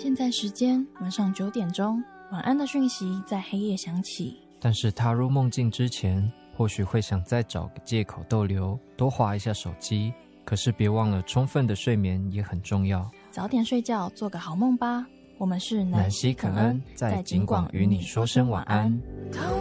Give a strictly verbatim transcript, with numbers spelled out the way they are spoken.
现在时间晚上九点钟，晚安的讯息在黑夜响起。 但是踏入梦境之前，或许会想再找个借口逗留，多滑一下手机。可是别忘了，充分的睡眠也很重要。 早点睡觉，做个好梦吧。我们是南希肯恩，在景广与你说声晚安。